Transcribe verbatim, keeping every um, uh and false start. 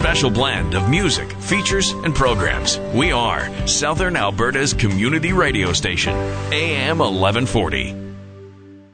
special blend of music, features, and programs. We are Southern Alberta's community radio station, A M eleven forty.